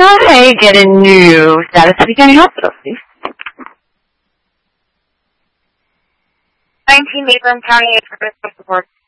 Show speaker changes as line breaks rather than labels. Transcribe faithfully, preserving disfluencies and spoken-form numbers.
I get a new status at County Hospital, please?
nineteen Maitland County Express Support.